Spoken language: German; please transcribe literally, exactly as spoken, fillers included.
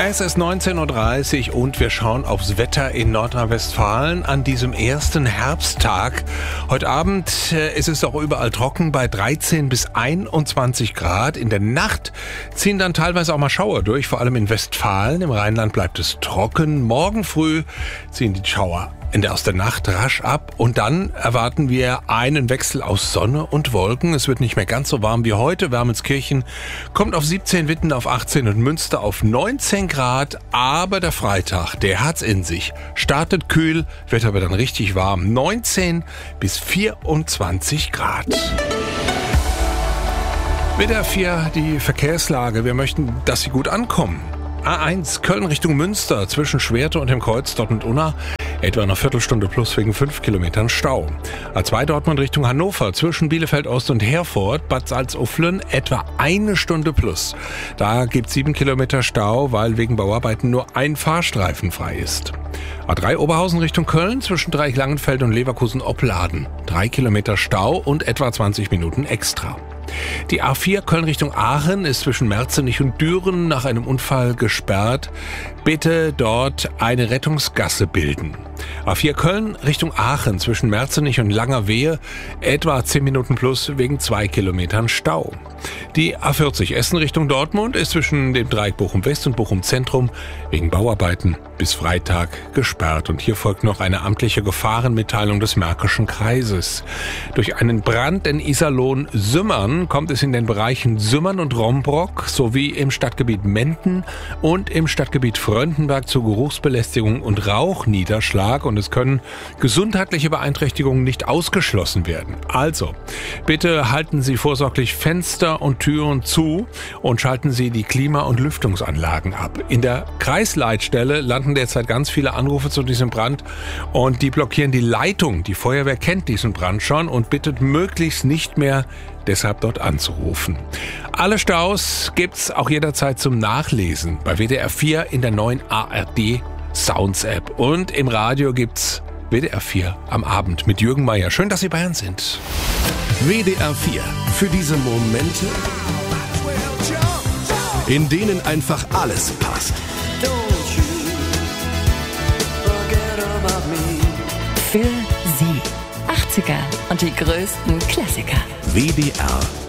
Es ist neunzehn Uhr dreißig und wir schauen aufs Wetter in Nordrhein-Westfalen an diesem ersten Herbsttag. Heute Abend äh, ist es auch überall trocken bei dreizehn bis einundzwanzig Grad. In der Nacht ziehen dann teilweise auch mal Schauer durch, vor allem in Westfalen. Im Rheinland bleibt es trocken. Morgen früh ziehen die Schauer in der aus der Nacht rasch ab und dann erwarten wir einen Wechsel aus Sonne und Wolken. Es wird nicht mehr ganz so warm wie heute. Wermelskirchen kommt auf siebzehn, Witten auf achtzehn und Münster auf neunzehn Grad. Aber der Freitag, der hat's in sich. Startet kühl, wird aber dann richtig warm. neunzehn bis vierundzwanzig Grad. W D R vier, die Verkehrslage. Wir möchten, dass Sie gut ankommen. A eins Köln Richtung Münster zwischen Schwerte und dem Kreuz Dortmund-Unna. Etwa eine Viertelstunde plus wegen fünf Kilometern Stau. A zwei Dortmund Richtung Hannover zwischen Bielefeld Ost und Herford, Bad Salzuflen etwa eine Stunde plus. Da gibt es sieben Kilometer Stau, weil wegen Bauarbeiten nur ein Fahrstreifen frei ist. A drei Oberhausen Richtung Köln zwischen Dreieck-Langenfeld und Leverkusen-Opladen. Drei Kilometer Stau und etwa zwanzig Minuten extra. Die A vier Köln Richtung Aachen ist zwischen Merzenich und Düren nach einem Unfall gesperrt. Bitte dort eine Rettungsgasse bilden. A vier Köln Richtung Aachen zwischen Merzenich und Langerwehe etwa zehn Minuten plus wegen zwei Kilometern Stau. Die A vierzig Essen Richtung Dortmund ist zwischen dem Dreieck Bochum West und Bochum Zentrum wegen Bauarbeiten bis Freitag gesperrt. Und hier folgt noch eine amtliche Gefahrenmitteilung des Märkischen Kreises. Durch einen Brand in Iserlohn-Sümmern kommt es in den Bereichen Sümmern und Rombrock sowie im Stadtgebiet Menden und im Stadtgebiet Fröndenberg zu Geruchsbelästigung und Rauchniederschlag und es können gesundheitliche Beeinträchtigungen nicht ausgeschlossen werden. Also, bitte halten Sie vorsorglich Fenster und Türen zu und schalten Sie die Klima- und Lüftungsanlagen ab. In der Kreisleitstelle landen derzeit ganz viele Anrufe zu diesem Brand und die blockieren die Leitung. Die Feuerwehr kennt diesen Brand schon und bittet möglichst nicht mehr, deshalb dort anzurufen. Alle Staus gibt's auch jederzeit zum Nachlesen bei W D R vier in der neuen A R D Sounds App und im Radio gibt's W D R vier am Abend mit Jürgen Meier. Schön, dass Sie bei uns sind. W D R vier. Für diese Momente, in denen einfach alles passt. Für Sie. achtziger und die größten Klassiker. W D R